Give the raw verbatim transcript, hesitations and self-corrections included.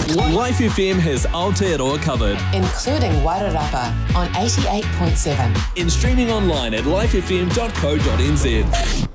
Life F M has Aotearoa covered. including Wairarapa on eighty-eight point seven. In streaming online at life f m dot co dot n z.